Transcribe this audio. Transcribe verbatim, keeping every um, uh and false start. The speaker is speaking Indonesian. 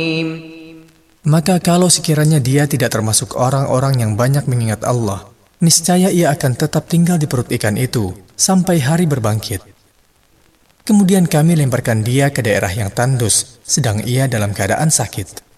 Maka kalau sekiranya dia tidak termasuk orang-orang yang banyak mengingat Allah, niscaya ia akan tetap tinggal di perut ikan itu sampai hari berbangkit. Kemudian kami lemparkan dia ke daerah yang tandus, sedang ia dalam keadaan sakit.